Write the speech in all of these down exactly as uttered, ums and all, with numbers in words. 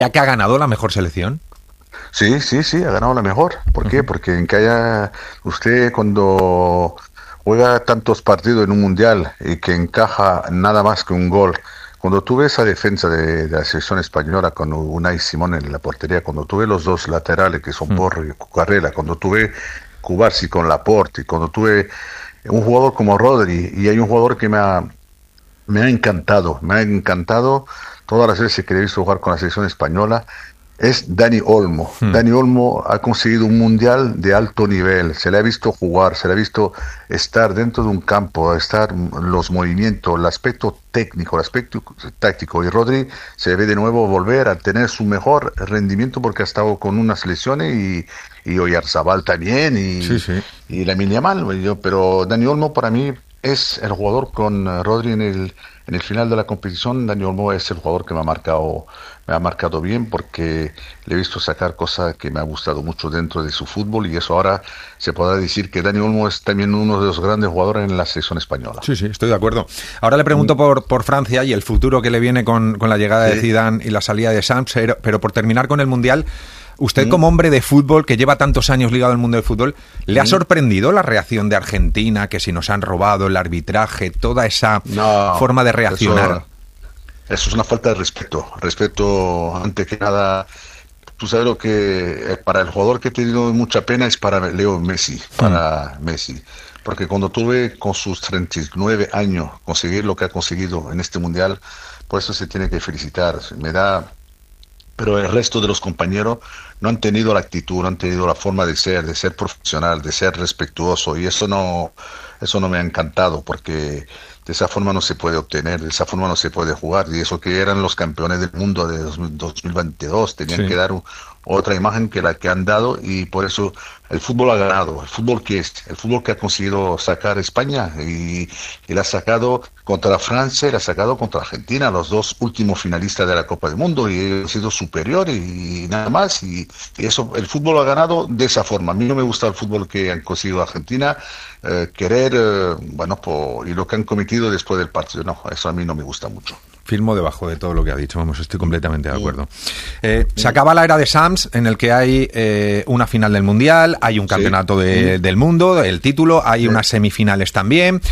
¿Ya que ha ganado la mejor selección? Sí, sí, sí, ha ganado la mejor. ¿Por qué? Porque en que haya usted cuando juega tantos partidos en un mundial y que encaja nada más que un gol. Cuando tuve esa defensa de, de la selección española con Unai Simón en la portería, cuando tuve los dos laterales que son Mm. Porro y Cucurella, cuando tuve Cubarsí con Laporte, y cuando tuve un jugador como Rodri, y hay un jugador que me ha, me ha encantado, me ha encantado todas las veces que le he visto jugar con la selección española, es Dani Olmo. Mm. Dani Olmo ha conseguido un mundial de alto nivel, se le ha visto jugar, se le ha visto estar dentro de un campo, estar los movimientos, el aspecto técnico, el aspecto táctico, y Rodri se debe de nuevo volver a tener su mejor rendimiento porque ha estado con unas selecciones y, y Oyarzabal también y, Sí, sí. y Lamine Yamal, yo, pero Dani Olmo para mí es el jugador con uh, Rodri en el en el final de la competición. Dani Olmo es el jugador que me ha marcado me ha marcado bien porque le he visto sacar cosas que me ha gustado mucho dentro de su fútbol, y eso ahora se podrá decir que Dani Olmo es también uno de los grandes jugadores en la selección española. Sí, sí, estoy de acuerdo. Ahora le pregunto por, por Francia y el futuro que le viene con, con la llegada Sí. de Zidane y la salida de Sams, pero, pero por terminar con el Mundial, usted Mm. como hombre de fútbol que lleva tantos años ligado al mundo del fútbol, ¿le ha Mm. sorprendido la reacción de Argentina, que si nos han robado el arbitraje, toda esa No, forma de reaccionar? Eso, eso es una falta de respeto. Respeto, ante que nada. Tú sabes lo que, eh, para el jugador que he tenido mucha pena es para Leo Messi, para mm. Messi. Porque cuando tuve con sus treinta y nueve años conseguir lo que ha conseguido en este mundial, por eso se tiene que felicitar. Me da. Pero el resto de los compañeros no han tenido la actitud, no han tenido la forma de ser, de ser profesional, de ser respetuoso, y eso no, eso no me ha encantado, porque de esa forma no se puede obtener, de esa forma no se puede jugar, y eso que eran los campeones del mundo de dos mil veintidós, tenían Sí. que dar un, otra imagen que la que han dado, y por eso el fútbol ha ganado. El fútbol que es, el fútbol que ha conseguido sacar España, y, y la ha sacado contra Francia y la ha sacado contra Argentina, los dos últimos finalistas de la Copa del Mundo, y ha sido superior y, y nada más, y, y eso, el fútbol ha ganado de esa forma. A mí no me gusta el fútbol que han conseguido Argentina, eh, querer, eh, bueno, por, y lo que han cometido después del partido, no, eso a mí no me gusta mucho. Firmo debajo de todo lo que ha dicho, vamos, estoy completamente de acuerdo. Eh, se acaba la era de Sams, en el que hay eh, una final del Mundial, hay un campeonato de, del mundo, el título, hay unas semifinales también,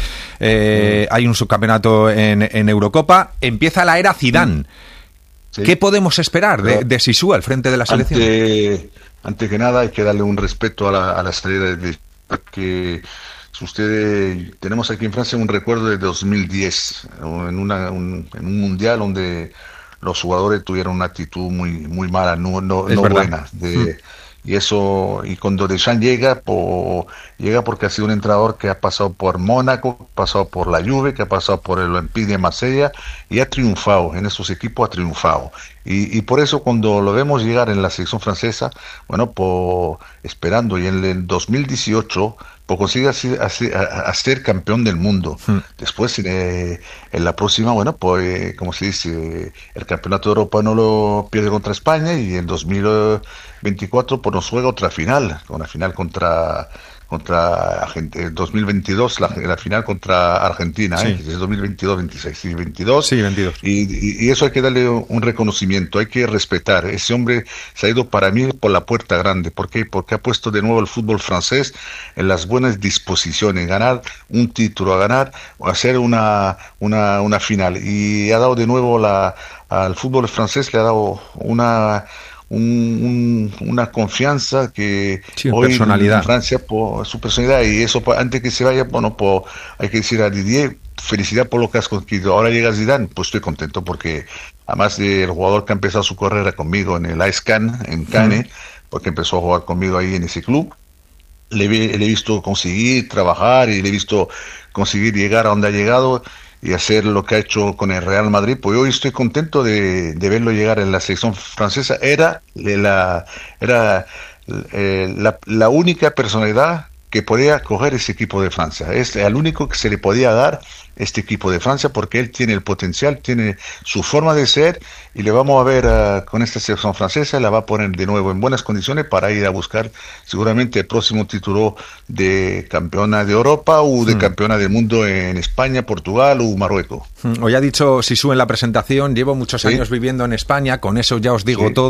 eh, hay un subcampeonato en, en Eurocopa. Empieza la era Zidane. Sí. ¿Qué podemos esperar de, de Zizou al frente de la selección? Ante, ante que nada hay que darle un respeto a la, a la salida de, que si ustedes, tenemos aquí en Francia un recuerdo de dos mil diez, en, una, un, en un mundial donde los jugadores tuvieron una actitud muy muy mala, no, no, no buena. De, mm. Y eso, y cuando Deschamps llega, por, llega porque ha sido un entrenador que ha pasado por Mónaco, ha pasado por la Juve, que ha pasado por el Olympique de Marsella, y ha triunfado, en esos equipos ha triunfado. Y, y por eso cuando lo vemos llegar en la selección francesa, bueno, por, esperando, y en el dos mil dieciocho, pues consigue a, a, a ser campeón del mundo. Hmm. Después, eh, en la próxima, bueno, pues, eh, como se dice, el campeonato de Europa no lo pierde contra España, y en dos mil veinticuatro, pues nos juega otra final, una final contra contra Argentina, dos mil veintidós, la, la final contra Argentina, sí. ¿eh? Es dos mil veintidós veintiséis, sí, veintidós. Sí, veintidós. Y, y, y eso hay que darle un reconocimiento, hay que respetar. Ese hombre se ha ido para mí por la puerta grande. ¿Por qué? Porque ha puesto de nuevo el fútbol francés en las buenas disposiciones, ganar un título, a ganar, o hacer una, una, una final. Y ha dado de nuevo la, al fútbol francés, le ha dado una... Un, un, una confianza que sí, hoy personalidad. En Francia por su personalidad, y eso antes que se vaya, bueno, por, hay que decir a Didier, felicidad por lo que has conseguido. Ahora llega Zidane, pues estoy contento porque además del jugador que ha empezado su carrera conmigo en el A S Cannes, en Cannes, mm. porque empezó a jugar conmigo ahí en ese club, le, le he visto conseguir trabajar y le he visto conseguir llegar a donde ha llegado y hacer lo que ha hecho con el Real Madrid. Pues hoy estoy contento de, de verlo llegar en la selección francesa. Era la, era, eh, la, la única personalidad que podía coger ese equipo de Francia. Es el único que se le podía dar este equipo de Francia porque él tiene el potencial, tiene su forma de ser y le vamos a ver uh, con esta selección francesa, la va a poner de nuevo en buenas condiciones para ir a buscar seguramente el próximo título de campeona de Europa o de mm. campeona del mundo en España, Portugal o Marruecos. Hoy ha dicho Zizou en la presentación, llevo muchos ¿Sí? años viviendo en España, con eso ya os digo ¿Sí? todo.